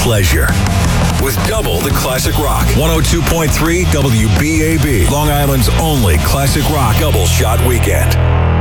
pleasure. With double the classic rock. 102.3 WBAB, Long Island's only classic rock double shot weekend.